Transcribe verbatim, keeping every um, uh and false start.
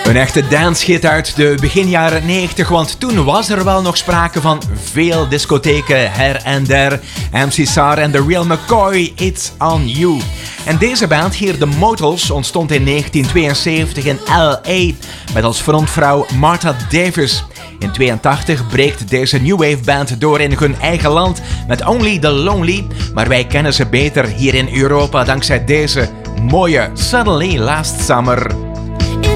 Een echte dancehit uit de begin jaren negentig, want toen was er wel nog sprake van veel discotheken her en der. M C Sarr en The Real McCoy, It's On You. En deze band hier, de Motels, ontstond in negentien tweeënzeventig in L A met als frontvrouw Martha Davis. In tweeëntachtig breekt deze new wave band door in hun eigen land met Only the Lonely, maar wij kennen ze beter hier in Europa dankzij deze mooie Suddenly Last Summer.